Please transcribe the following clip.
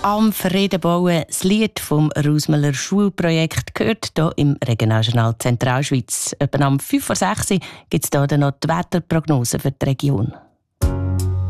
am Frieden bauen. Das Lied vom Rausmüller Schulprojekt gehört hier im Regionaljournal Zentralschweiz. Etwa um 5 vor 6 gibt es hier dann noch die Wetterprognose für die Region.